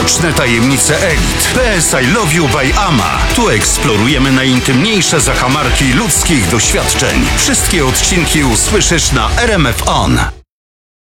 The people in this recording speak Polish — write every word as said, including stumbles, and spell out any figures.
Mroczne tajemnice elit. P S I Love You by Ama. Tu eksplorujemy najintymniejsze zakamarki ludzkich doświadczeń. Wszystkie odcinki usłyszysz na R M F On.